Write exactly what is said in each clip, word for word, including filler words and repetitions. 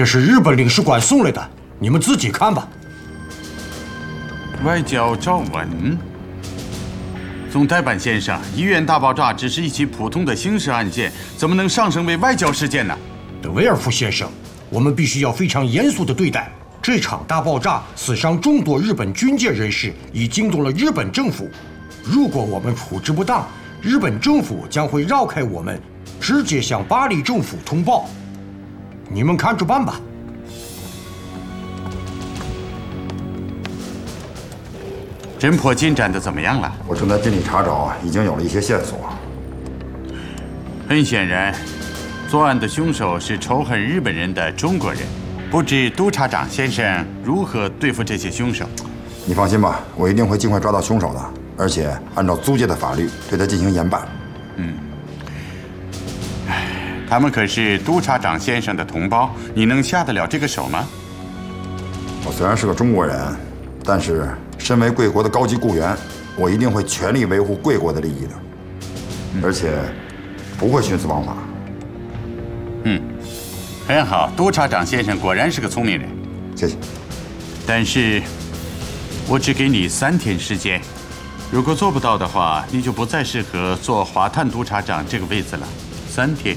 这是日本领事馆送来的，你们自己看吧。 外交照文。总代办先生，医院大爆炸只是一起普通的刑事案件，怎么能上升为外交事件呢？ 德维尔夫先生，我们必须要非常严肃地对待这场大爆炸，死伤众多日本军界人士，已惊动了日本政府。如果我们处置不当，日本政府将会绕开我们，直接向巴黎政府通报。你们看着办吧。 侦破进展的怎么样了？ 我正在尽力查找，已经有了一些线索。 很显然，作案的凶手是仇恨日本人的中国人。不知督察长先生如何对付这些凶手？ 你放心吧，我一定会尽快抓到凶手的，而且按照租界的法律对他进行严办。 嗯，他们可是督察长先生的同胞，你能下得了这个手吗？ 我虽然是个中国人，但是身为贵国的高级雇员，我一定会全力维护贵国的利益的，而且不会徇私枉法。 嗯，很好，督察长先生果然是个聪明人。 谢谢。 但是，我只给你三天时间，如果做不到的话，你就不再适合做华探督察长这个位子了。三天。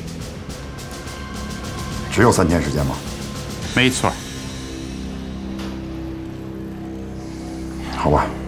只有三天时间吗？ 没错。 好吧。